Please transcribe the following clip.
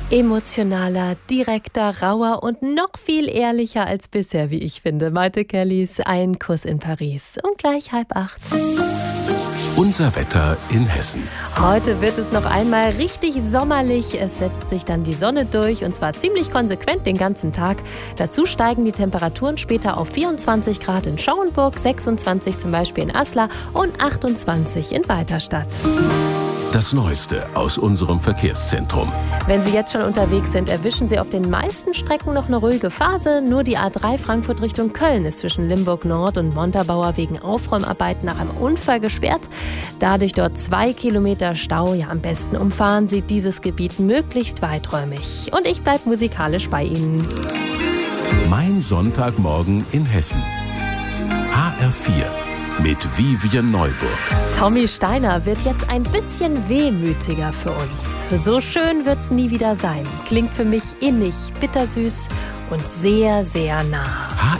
Emotionaler, direkter, rauer und noch viel ehrlicher als bisher, wie ich finde. Maite Kellys Ein Kuss in Paris. Um gleich 7:30. Unser Wetter in Hessen. Heute wird es noch einmal richtig sommerlich. Es setzt sich dann die Sonne durch und zwar ziemlich konsequent den ganzen Tag. Dazu steigen die Temperaturen später auf 24 Grad in Schauenburg, 26 zum Beispiel in Aslar und 28 in Weiterstadt. Das Neueste aus unserem Verkehrszentrum. Wenn Sie jetzt schon unterwegs sind, erwischen Sie auf den meisten Strecken noch eine ruhige Phase. Nur die A3 Frankfurt Richtung Köln ist zwischen Limburg Nord und Montabaur wegen Aufräumarbeiten nach einem Unfall gesperrt. Dadurch dort 2 Kilometer Stau. Ja, am besten umfahren Sie dieses Gebiet möglichst weiträumig. Und ich bleibe musikalisch bei Ihnen. Mein Sonntagmorgen in Hessen. HR4 mit Vivian Neuburg. Tommy Steiner wird jetzt ein bisschen wehmütiger für uns. So schön wird's nie wieder sein. Klingt für mich innig, bittersüß und sehr, sehr nah.